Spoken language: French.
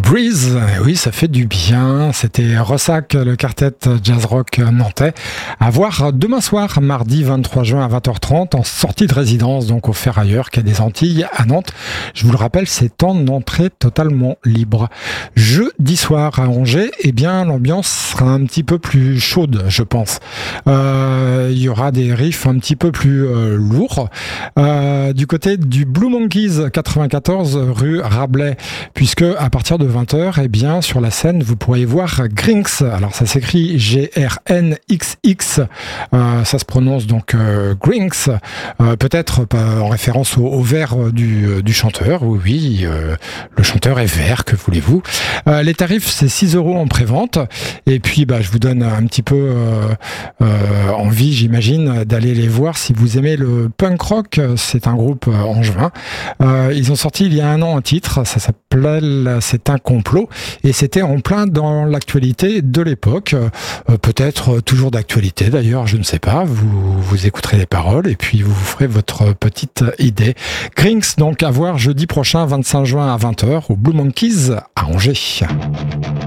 Breeze, oui, ça fait du bien. C'était Ressac, le quartet jazz rock nantais. À voir demain soir, mardi 23 juin à 20h30, en sortie de résidence, donc au Ferrailleur, quai des Antilles, à Nantes. Je vous le rappelle, c'est en entrée totalement libre. Jeudi soir à Angers, eh bien, l'ambiance sera un petit peu plus chaude, je pense. Il y aura des riffs un petit peu plus lourds. Du côté du Blue Monkeys, 94 rue Rabelais, puisque à partir de 20h, eh bien, sur la scène, vous pourrez voir Grinx. Alors, ça s'écrit G-R-N-X-X. Ça se prononce donc Grinx. Peut-être en référence au vert du chanteur. Oui, le chanteur est vert, que voulez-vous. Les tarifs, c'est 6 € en prévente. Et puis, je vous donne un petit peu envie, j'imagine, d'aller les voir si vous aimez le punk rock. C'est un groupe angevin. Ils ont sorti il y a un an un titre. Ça s'appelle C'est un complot, et c'était en plein dans l'actualité de l'époque, peut-être toujours d'actualité d'ailleurs, je ne sais pas. Vous écouterez les paroles et puis vous ferez votre petite idée. Grinx, donc à voir jeudi prochain 25 juin à 20h au Blue Monkeys à Angers.